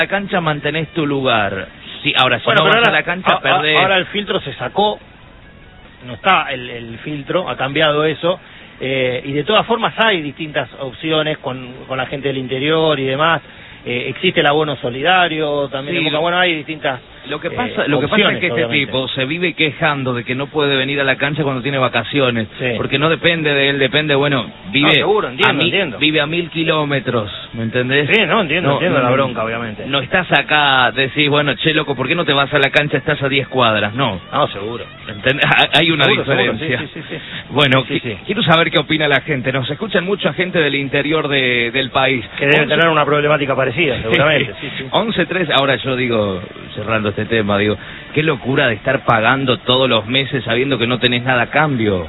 la cancha mantenés tu lugar. Sí, ahora si bueno, no vas ahora, a la cancha perdés. Ahora el filtro se sacó, no está el filtro, ha cambiado eso, y de todas formas hay distintas opciones con la gente del interior y demás. Existe el abono solidario también, Sí, en Boca. Bueno, hay distintas Lo que pasa es que este tipo se vive quejando de que no puede venir a la cancha cuando tiene vacaciones, sí, porque no depende de él, depende, bueno, vive, no, seguro, entiendo. Vive a 1000 kilómetros, ¿me entendés? Sí, no, entiendo la bronca, obviamente. No estás acá, decís, bueno, che, loco, ¿por qué no te vas a la cancha? Estás a 10 cuadras, no. No, seguro. ¿Entendés? Hay una diferencia. Seguro, sí. Bueno, sí. Quiero saber qué opina la gente. Nos escuchan mucha gente del interior del país. Que debe tener una problemática parecida, seguramente. Sí. 11-3, ahora yo digo, cerrando este tema, digo, qué locura de estar pagando todos los meses sabiendo que no tenés nada a cambio.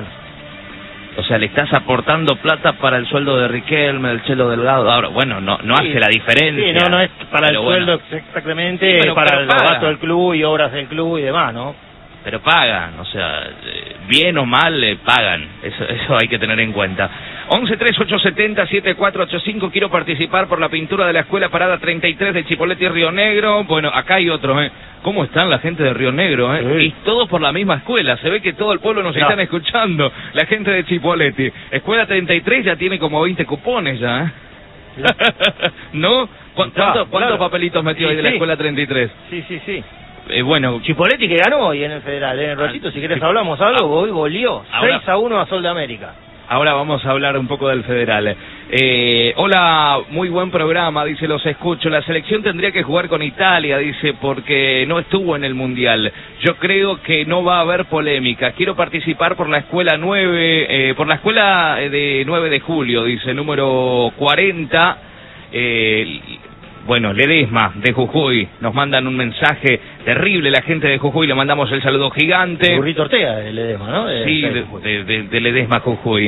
O sea, le estás aportando plata para el sueldo de Riquelme, del Chelo Delgado. Ahora, bueno, no hace la diferencia. Sí, no es para el sueldo exactamente, sí, para los gastos del club y obras del club y demás, ¿no? Pero pagan, o sea, bien o mal pagan, eso hay que tener en cuenta. 11-3-870-7485, quiero participar por la pintura de la Escuela Parada 33 de Chipoleti y Río Negro. Bueno, acá hay otro, ¿Cómo están la gente de Río Negro, Sí. Y todos por la misma escuela, se ve que todo el pueblo nos están escuchando, la gente de Chipoleti. Escuela 33 ya tiene como 20 cupones ya, ¿No? ¿Cuántos papelitos metió ahí de la Escuela 33? Sí. Bueno, Chipoleti que ganó hoy en el Federal, en el ratito, si querés hablamos algo, hoy goleó 6-1 a Sol de América. Ahora vamos a hablar un poco del Federal. Hola, muy buen programa, dice, los escucho. La selección tendría que jugar con Italia, dice, porque no estuvo en el Mundial. Yo creo que no va a haber polémica. Quiero participar por la escuela 9, por la escuela de 9 de julio, dice, número 40. Bueno, Ledesma, de Jujuy, nos mandan un mensaje terrible, la gente de Jujuy, le mandamos el saludo gigante. Burrito Ortega de Ledesma, ¿no? Sí, de Ledesma, Jujuy.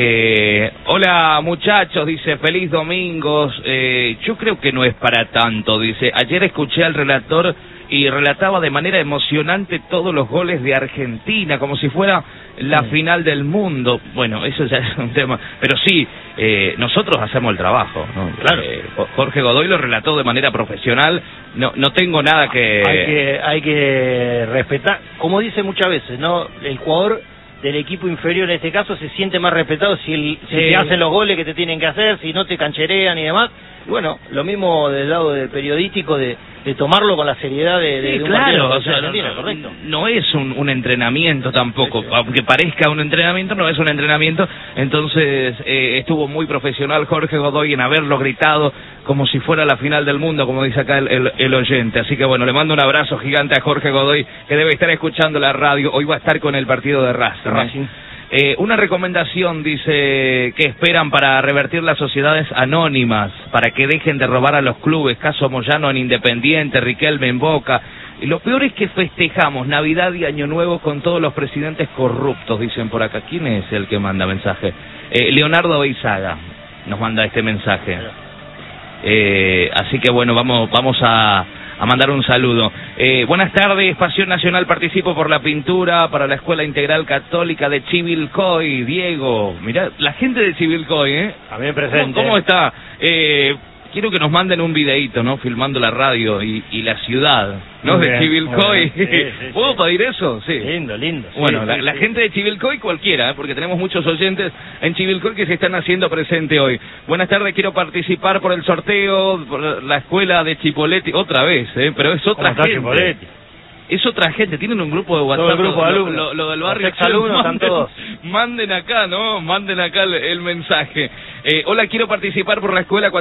Hola muchachos, dice, feliz domingo. Yo creo que no es para tanto, dice. Ayer escuché al relator y relataba de manera emocionante todos los goles de Argentina, como si fuera la final del mundo. Bueno, eso ya es un tema, pero sí, nosotros hacemos el trabajo, ¿no? Claro. Jorge Godoy lo relató de manera profesional, no tengo nada que... Hay que respetar, como dice muchas veces, ¿no? El jugador del equipo inferior en este caso se siente más respetado si te hacen los goles que te tienen que hacer, si no te cancherean y demás. Y bueno, lo mismo del lado del periodístico de tomarlo con la seriedad de un partido, o sea, Argentina, correcto. No es un entrenamiento tampoco, aunque parezca un entrenamiento, no es un entrenamiento. Entonces estuvo muy profesional Jorge Godoy en haberlo gritado como si fuera la final del mundo, como dice acá el oyente. Así que bueno, le mando un abrazo gigante a Jorge Godoy, que debe estar escuchando la radio. Hoy va a estar con el partido de Racing. Una recomendación, dice, que esperan para revertir las sociedades anónimas, para que dejen de robar a los clubes, caso Moyano en Independiente, Riquelme en Boca. Y lo peor es que festejamos Navidad y Año Nuevo con todos los presidentes corruptos, dicen por acá. ¿Quién es el que manda mensaje? Leonardo Beizaga nos manda este mensaje. Así que bueno, vamos a mandar un saludo. Buenas tardes, Pasión Nacional, participo por la pintura para la Escuela Integral Católica de Chivilcoy. Diego, mirá, la gente de Chivilcoy, También presente. ¿Cómo está? Quiero que nos manden un videíto, ¿no? Filmando la radio y la ciudad, ¿no? Muy de bien, Chivilcoy. sí. ¿Puedo pedir eso? Sí. Lindo. Bueno, la gente de Chivilcoy cualquiera, porque tenemos muchos oyentes en Chivilcoy que se están haciendo presente hoy. Buenas tardes, quiero participar por el sorteo, por la escuela de Chipoleti, otra vez, pero es otra gente. Chipoleti? Es otra gente, tienen un grupo de WhatsApp. Todo el grupo de alumnos. Lo del barrio. Los exalumnos están todos. Manden acá, ¿no? Manden acá el mensaje. Hola, quiero participar por la escuela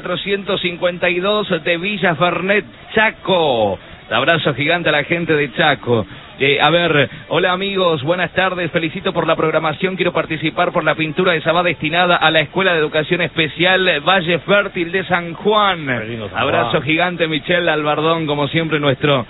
452 de Villa Fernet, Chaco. Abrazo gigante a la gente de Chaco. A ver, hola amigos, buenas tardes, felicito por la programación, quiero participar por la pintura que se va destinada a la Escuela de Educación Especial Valle Fértil de San Juan. Abrazo gigante, Michelle Albardón, como siempre nuestro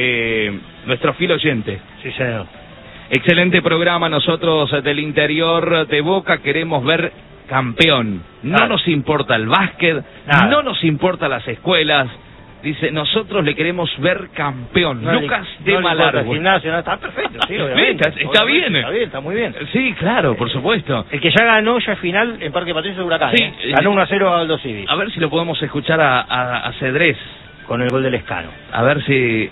fiel oyente. Sí, señor. Excelente programa, nosotros del interior de Boca queremos ver campeón. No nos importa el básquet, no nos importa las escuelas. Dice, nosotros le queremos ver campeón. Lucas de Malargüe. Gimnasio, está perfecto, sí, obviamente. Está bien. Está muy bien. Sí, claro, por supuesto. El que ya ganó ya final en Parque Patricio de Huracán. Sí, ganó 1-0 a Aldo Civi. A ver si lo podemos escuchar a Cedrés. con el gol del Lescano. A ver si...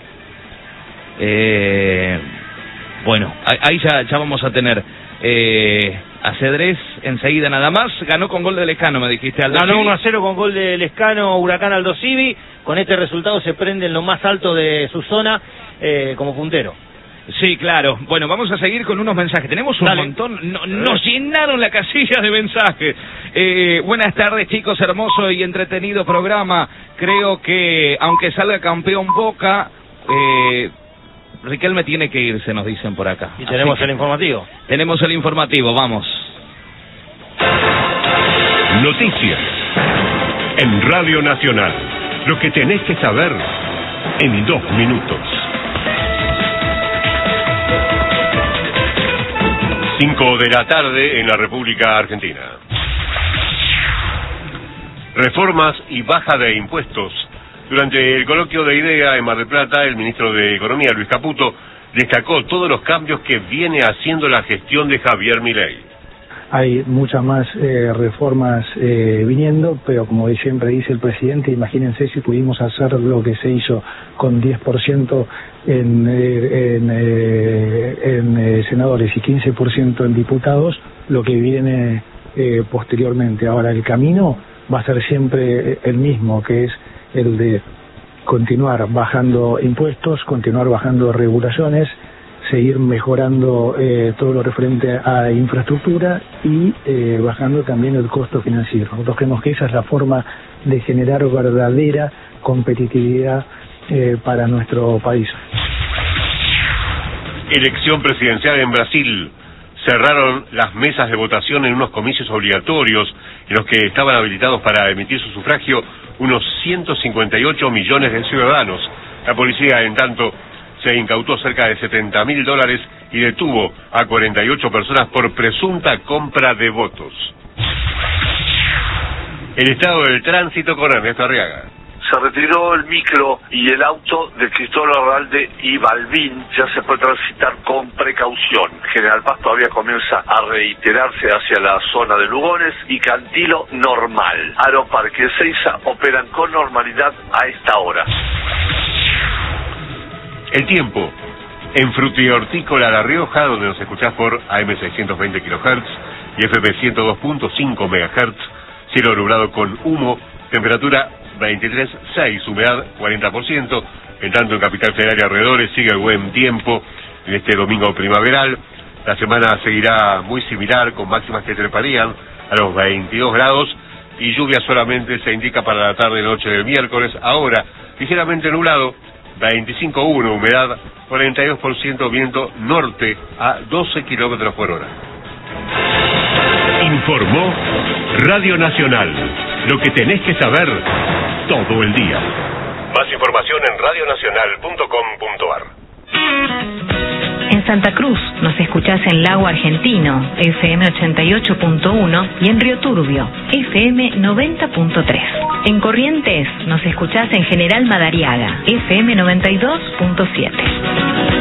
bueno, ahí ya vamos a tener... a Cedrés enseguida nada más. Ganó con gol de Lescano, me dijiste, Aldo. Ganó 1-0 con gol de Lescano, Huracán Aldo Civi. Con este resultado se prende en lo más alto de su zona como puntero. Sí, claro. Bueno, vamos a seguir con unos mensajes. Tenemos un montón. Nos llenaron la casilla de mensajes. Buenas tardes, chicos. Hermoso y entretenido programa. Creo que, aunque salga campeón Boca, Riquelme tiene que irse, nos dicen por acá. Y tenemos el informativo. Tenemos el informativo, vamos. Noticias en Radio Nacional. Lo que tenés que saber en 2 minutos. 5 de la tarde en la República Argentina. Reformas y baja de impuestos. Durante el coloquio de IDEA en Mar del Plata, el ministro de Economía, Luis Caputo, destacó todos los cambios que viene haciendo la gestión de Javier Milei. Hay muchas más reformas viniendo, pero como siempre dice el presidente, imagínense si pudimos hacer lo que se hizo con 10% en senadores y 15% en diputados, lo que viene posteriormente. Ahora, el camino va a ser siempre el mismo, que es el de continuar bajando impuestos, continuar bajando regulaciones, seguir mejorando todo lo referente a infraestructura y bajando también el costo financiero. Nosotros creemos que esa es la forma de generar verdadera competitividad para nuestro país. Elección presidencial en Brasil. Cerraron las mesas de votación en unos comicios obligatorios en los que estaban habilitados para emitir su sufragio unos 158 millones de ciudadanos. La policía, en tanto, se incautó cerca de $70.000 y detuvo a 48 personas por presunta compra de votos. El estado del tránsito con Ernesto Arriaga. Se retiró el micro y el auto de Cristóbal Arralde y Balbín. Ya se puede transitar con precaución. General Paz todavía comienza a reiterarse hacia la zona de Lugones y Cantilo normal. Aeroparque y Ezeiza operan con normalidad a esta hora. El tiempo. En Frutihortícola La Rioja, donde nos escuchás por AM 620 kHz y FM 102.5 MHz, cielo nublado con humo, temperatura 23.6, humedad 40%, en tanto en Capital Federal y alrededores sigue el buen tiempo en este domingo primaveral. La semana seguirá muy similar, con máximas que treparían a los 22 grados y lluvia solamente se indica para la tarde y noche del miércoles. Ahora, ligeramente nublado, 25.1, humedad 42%, viento norte a 12 kilómetros por hora. Informó Radio Nacional. Lo que tenés que saber todo el día. Más información en radionacional.com.ar. En Santa Cruz nos escuchás en Lago Argentino, FM 88.1, y en Río Turbio, FM 90.3. En Corrientes nos escuchás en General Madariaga, FM 92.7.